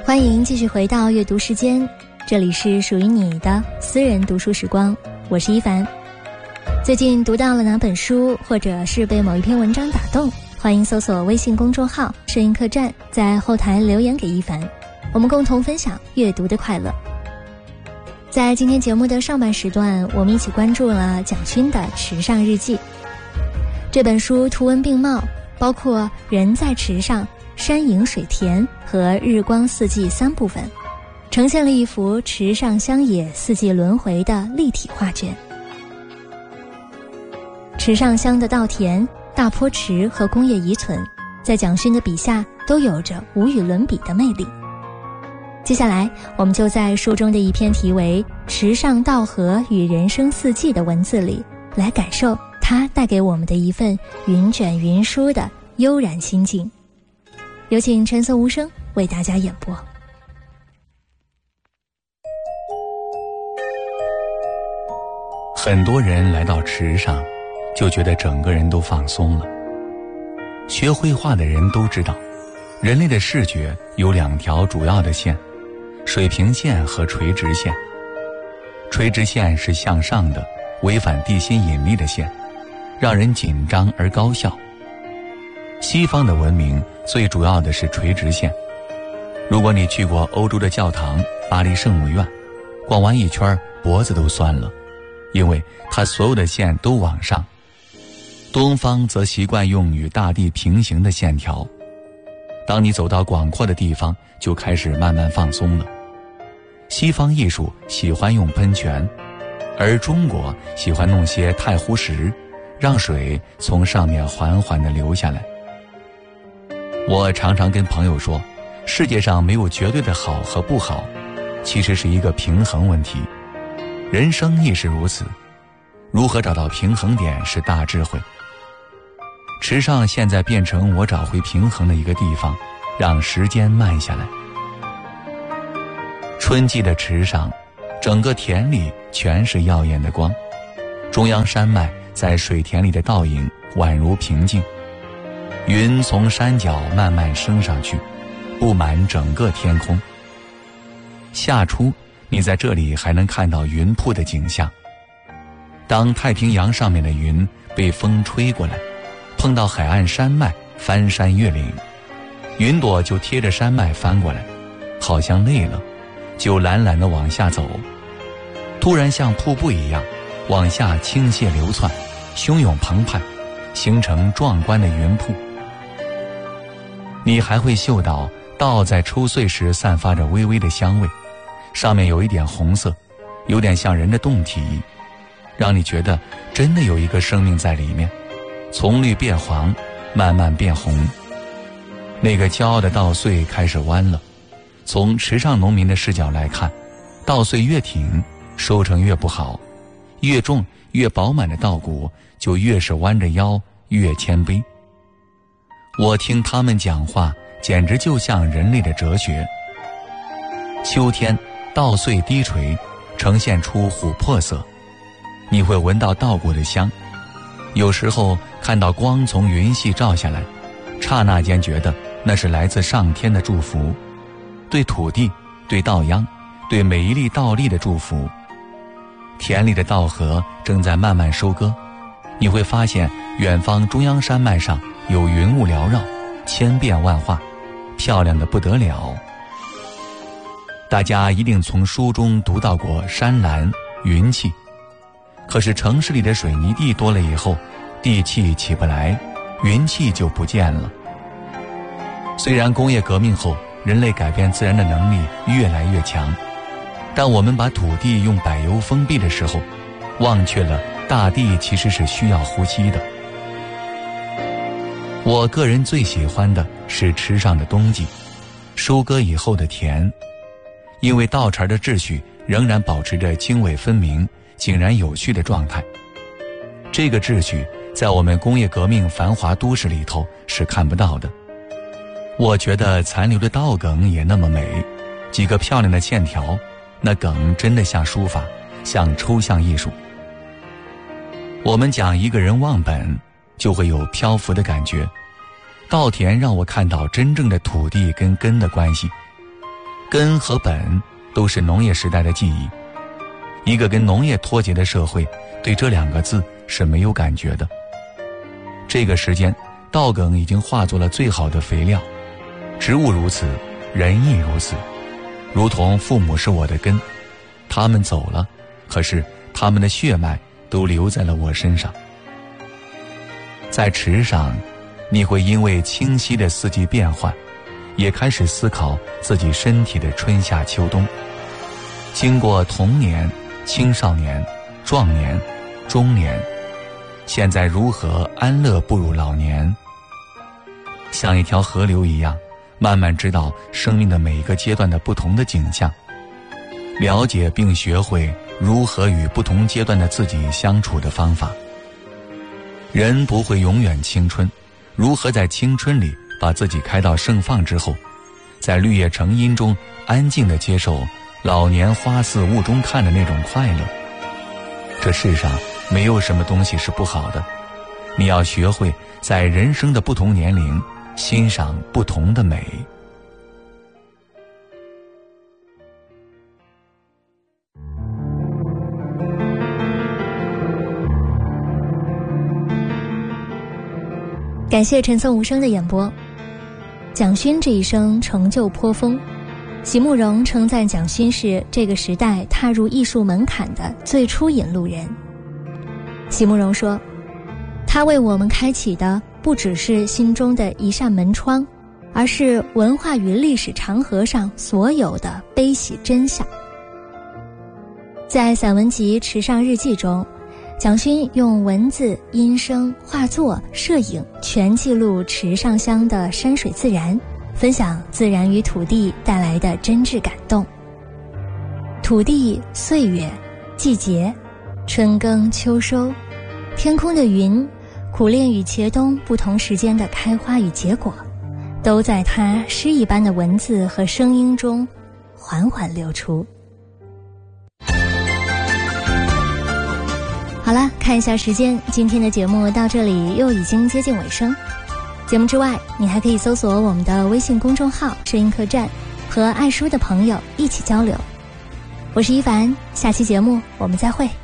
欢迎继续回到阅读时间，这里是属于你的私人读书时光，我是一凡。最近读到了哪本书，或者是被某一篇文章打动，欢迎搜索微信公众号摄影客栈，在后台留言给一凡，我们共同分享阅读的快乐。在今天节目的上半时段，我们一起关注了蒋勋的《池上日记》。这本书图文并茂，包括人在池上、山影水田和日光四季3部分，呈现了一幅池上乡野四季轮回的立体画卷。池上乡的稻田、大坡池和工业遗存，在蒋勋的笔下都有着无与伦比的魅力。接下来我们就在书中的一篇题为《池上稻荷与人生四季》的文字里，来感受它带给我们的一份云卷云舒的悠然心境。有请橙色无声为大家演播。 很多人来到池上，就觉得整个人都放松了。学绘画的人都知道，人类的视觉有2条主要的线，水平线和垂直线。垂直线是向上的，违反地心引力的线，让人紧张而高效。西方的文明最主要的是垂直线。如果你去过欧洲的教堂、巴黎圣母院，逛完一圈脖子都酸了，因为它所有的线都往上。东方则习惯用与大地平行的线条。当你走到广阔的地方，就开始慢慢放松了。西方艺术喜欢用喷泉，而中国喜欢弄些太湖石，让水从上面缓缓地流下来。我常常跟朋友说，世界上没有绝对的好和不好，其实是一个平衡问题。人生亦是如此，如何找到平衡点是大智慧。池上现在变成我找回平衡的一个地方，让时间慢下来。春季的池上，整个田里全是耀眼的光，中央山脉在水田里的倒影宛如平静。云从山脚慢慢升上去，布满整个天空。夏初，你在这里还能看到云瀑的景象。当太平洋上面的云被风吹过来，碰到海岸山脉，翻山越岭，云朵就贴着山脉翻过来，好像累了，就懒懒地往下走，突然像瀑布一样往下倾泻流窜，汹涌澎湃，形成壮观的云瀑。你还会嗅到稻在抽穗时散发着微微的香味，上面有一点红色，有点像人的胴体，让你觉得真的有一个生命在里面，从绿变黄，慢慢变红。那个骄傲的稻穗开始弯了。从池上农民的视角来看，稻穗越挺，收成越不好，越重越饱满的稻谷就越是弯着腰，越谦卑。我听他们讲话，简直就像人类的哲学。秋天，稻穗低垂，呈现出琥珀色，你会闻到稻谷的香。有时候看到光从云隙照下来，刹那间觉得那是来自上天的祝福，对土地，对稻秧，对每一粒稻粒的祝福。田里的稻禾正在慢慢收割，你会发现远方中央山脉上有云雾缭绕，千变万化，漂亮得不得了。大家一定从书中读到过山岚、云气，可是城市里的水泥地多了以后，地气起不来，云气就不见了。虽然工业革命后人类改变自然的能力越来越强，但我们把土地用柏油封闭的时候，忘却了大地其实是需要呼吸的。我个人最喜欢的是池上的冬季，收割以后的田，因为稻茬的秩序仍然保持着经纬分明、井然有序的状态。这个秩序在我们工业革命繁华都市里头是看不到的。我觉得残留的稻梗也那么美，几个漂亮的线条，那梗真的像书法，像抽象艺术。我们讲一个人忘本，就会有漂浮的感觉。稻田让我看到真正的土地跟根的关系。 根和本都是农业时代的记忆。一个跟农业脱节的社会，对这2个字是没有感觉的。这个时间，稻梗已经化作了最好的肥料，植物如此，人亦如此。如同父母是我的根，他们走了，可是他们的血脉都留在了我身上。在池上，你会因为清晰的四季变换，也开始思考自己身体的春夏秋冬。经过童年、青少年、壮年、中年，现在如何安乐步入老年？像一条河流一样，慢慢知道生命的每一个阶段的不同的景象，了解并学会如何与不同阶段的自己相处的方法。人不会永远青春，如何在青春里把自己开到盛放之后，在绿叶成荫中安静地接受老年花似雾中看的那种快乐。这世上没有什么东西是不好的，你要学会在人生的不同年龄欣赏不同的美。 感谢陈颂无声的演播。蒋勋这一生成就颇丰，席慕容称赞蒋勋是这个时代踏入艺术门槛的最初引路人。席慕容说，他为我们开启的不只是心中的一扇门窗，而是文化与历史长河上所有的悲喜真相。在散文集《池上日记》中，蒋勋用文字、音声、画作、摄影全记录池上乡的山水自然，分享自然与土地带来的真挚感动。土地、岁月、季节、春耕秋收，天空的云，苦练与茄冬不同时间的开花与结果，都在他诗一般的文字和声音中缓缓流出。好了，看一下时间，今天的节目到这里又已经接近尾声。节目之外，你还可以搜索我们的微信公众号声音客栈，和爱书的朋友一起交流。我是一凡，下期节目我们再会。